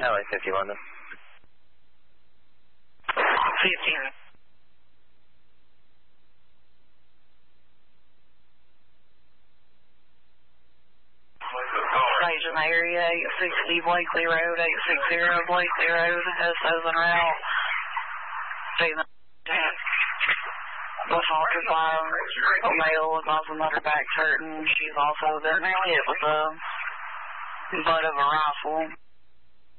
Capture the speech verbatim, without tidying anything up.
L A fifty London. fifteen. Station area, eight sixty Blakely Road, eight sixty Blakely Road, S O's en route. Assaulted by a male with muscle in her back hurting. She's also been hit with the butt of a rifle.